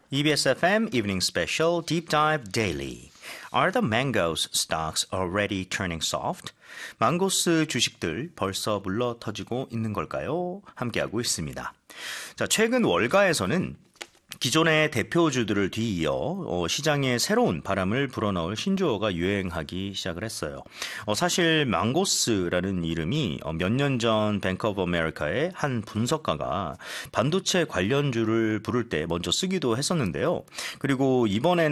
EBS FM Evening Special Deep Dive Daily. Are the mangoes stocks already turning soft? 망고스 주식들 벌써 물러 터지고 있는 걸까요? 함께하고 있습니다. 자, 최근 월가에서는 기존의 대표주들을 뒤이어 시장에 새로운 바람을 불어넣을 신조어가 유행하기 시작을 했어요. 사실 망고스라는 이름이 몇 년 전 뱅크 오브 아메리카의 한 분석가가 반도체 관련주를 부를 때 먼저 쓰기도 했었는데요. 그리고 이번에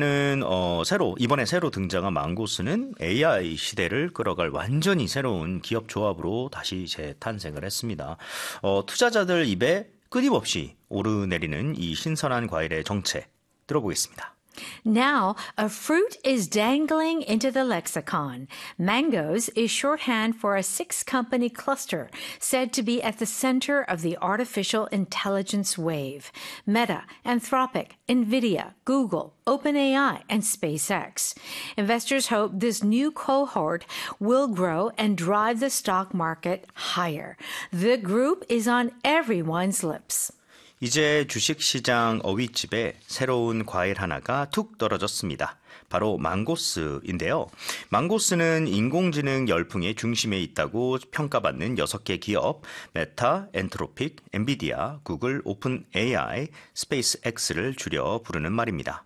새로 등장한 망고스는 AI 시대를 끌어갈 완전히 새로운 기업 조합으로 다시 재탄생을 했습니다. 투자자들 입에 끊임없이 오르내리는 이 신선한 과일의 정체 들어보겠습니다. Now, a fruit is dangling into the lexicon. Mangoes is shorthand for a six-company cluster said to be at the center of the artificial intelligence wave. Meta, Anthropic, NVIDIA, Google, OpenAI, and SpaceX. Investors hope this new cohort will grow and drive the stock market higher. The group is on everyone's lips. 이제 주식시장 어윗집에 새로운 과일 하나가 툭 떨어졌습니다. 바로 망고스인데요. 망고스는 인공지능 열풍의 중심에 있다고 평가받는 6개 기업, 메타, 엔트로픽, 엔비디아, 구글, 오픈 AI, 스페이스X를 줄여 부르는 말입니다.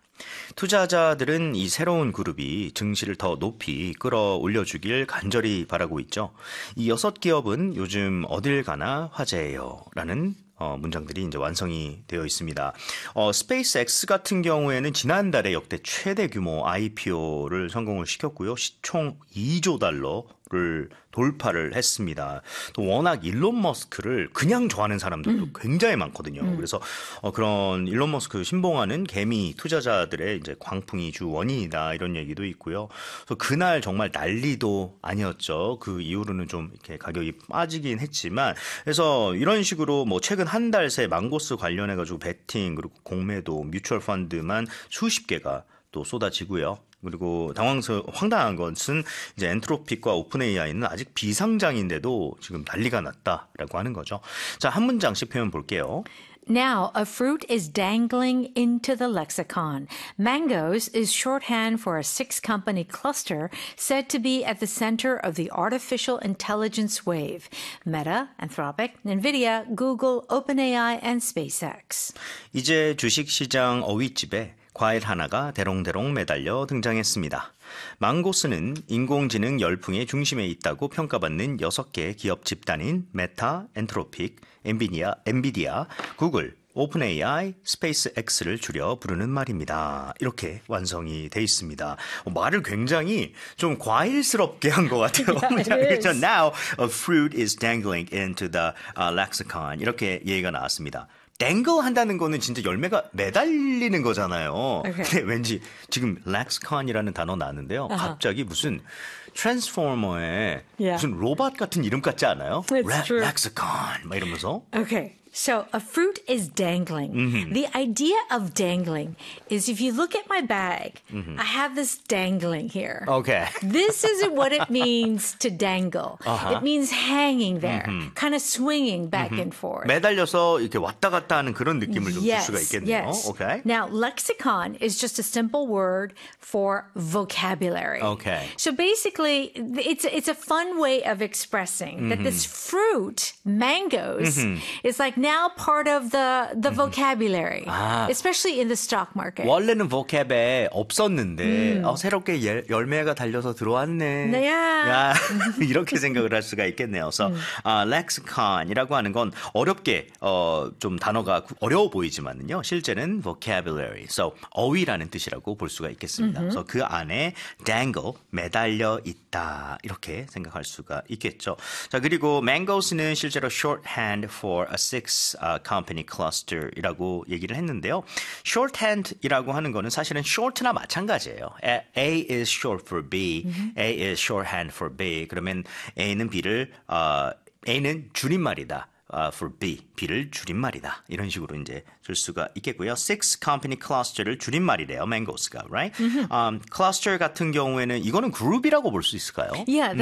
투자자들은 이 새로운 그룹이 증시를 더 높이 끌어올려주길 간절히 바라고 있죠. 이 6기업은 요즘 어딜 가나 화제예요. 라는 문장들이 이제 완성이 되어 있습니다. 스페이스X 같은 경우에는 지난달에 역대 최대 규모 IPO를 성공을 시켰고요. 총 2조 달러를 돌파를 했습니다. 또 워낙 일론 머스크를 그냥 좋아하는 사람들도 굉장히 많거든요. 그래서 그런 일론 머스크 신봉하는 개미 투자자들의 이제 광풍이 주 원인이다 이런 얘기도 있고요. 그래서 그날 정말 난리도 아니었죠. 그 이후로는 좀 이렇게 가격이 빠지긴 했지만 그래서 이런 식으로 뭐 최근 한 달 새 망고스 관련해 가지고 베팅 그리고 공매도 뮤추얼 펀드만 수십 개가 또 쏟아지고요. 그리고 황당한 것은 이제 엔트로픽과 오픈 AI는 아직 비상장인데도 지금 난리가 났다라고 하는 거죠. 자, 한 문장씩 표현 볼게요. Now, a fruit is dangling into the lexicon. Mangoes is shorthand for a six-company cluster said to be at the center of the artificial intelligence wave. Meta, Anthropic, NVIDIA, Google, OpenAI, and SpaceX. 이제 주식시장 어윗집에 과일 하나가 대롱대롱 매달려 등장했습니다. 망고스는 인공지능 열풍의 중심에 있다고 평가받는 6개 기업 집단인 메타, 엔트로픽, 엔비디아, 구글, 오픈AI, 스페이스X를 줄여 부르는 말입니다. 이렇게 완성이 돼 있습니다. 말을 굉장히 좀 과일스럽게 한 것 같아요. 그렇죠? Now a fruit is dangling into the lexicon. 이렇게 얘기가 나왔습니다. 땡글 한다는 거는 진짜 열매가 매달리는 거잖아요. Okay. 근데 왠지 지금 렉스콘이라는 단어 나왔는데요. 갑자기 무슨 트랜스포머의 무슨 로봇 같은 이름 같지 않아요? 렉스콘 막 이러면서. Okay. So a fruit is dangling. Mm-hmm. The idea of dangling is if you look at my bag, I have this dangling here. Okay. This isn't what it means to dangle. It means hanging there, kind of swinging back and forth. 매달려서 이렇게 왔다 갔다 하는 그런 느낌을 좀 줄 수가 있겠네요. Yes. Okay. Now, lexicon is just a simple word for vocabulary. Okay. So basically, it's a fun way of expressing that this fruit, mangoes, is like now part of the vocabulary, especially in the stock market. 원래는 vocab에 없었는데 새롭게 열매가 달려서 들어왔네. 네. 야, 이렇게 생각을 할 수가 있겠네요. 그래서 lexicon이라고 하는 건 어렵게 좀 단어가 어려워 보이지만요. 실제는 vocabulary, so 어휘라는 뜻이라고 볼 수가 있겠습니다. 그래서 그 안에 dangle, 매달려 있다 이렇게 생각할 수가 있겠죠. 자, 그리고 mangos는 실제로 shorthand for a six company cluster이라고 얘기를 했는데요. shorthand이라고 하는 거는 사실은 short나 마찬가지예요. A is short for B, A is shorthand for B. 그러면 A는 A는 줄임말이다. for B, B를 줄임말이다. 이런 식으로 이제 줄 수가 있겠고요. Six company cluster를 줄임말이래요. Mangos가, right? cluster 같은 경우에는 이거는 그룹이라고 볼 수 있을까요? Yeah,